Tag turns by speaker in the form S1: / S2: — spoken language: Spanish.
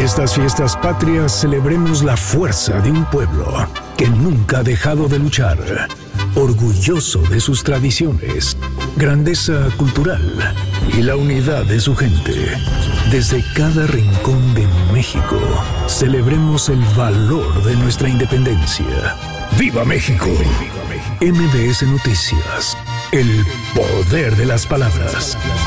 S1: estas fiestas patrias celebremos la fuerza de un pueblo que nunca ha dejado de luchar, orgulloso de sus tradiciones, grandeza cultural y la unidad de su gente. Desde cada rincón de México, celebremos el valor de nuestra independencia. ¡Viva México! MBS Noticias, el poder de las palabras.